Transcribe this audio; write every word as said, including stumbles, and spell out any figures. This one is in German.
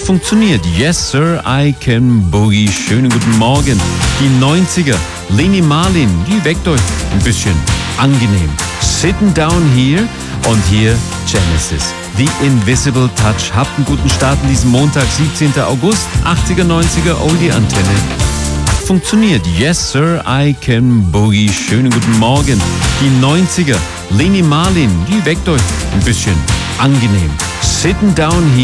funktioniert. Yes, Sir, I Can Boogie. Schönen guten Morgen. Die neunziger. Leni Marlin, die weckt euch ein bisschen angenehm. Sitting Down Here und hier Genesis. The Invisible Touch. Habt einen guten Start in diesem Montag, siebzehnten August. achtziger, neunziger Oldie Antenne. Funktioniert. Yes, Sir, I Can Boogie. Schönen guten Morgen. Die neunziger. Leni Marlin, die weckt euch ein bisschen angenehm. Sitting Down Here.